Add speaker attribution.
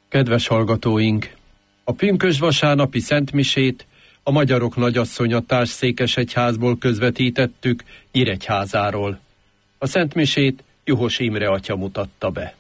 Speaker 1: Kedves hallgatóink! A pünkösd vasárnapi szentmisét a Magyarok Nagyasszonya Társszékesegyházból közvetítettük Nyíregyházáról. A szentmisét Juhos Imre atya mutatta be.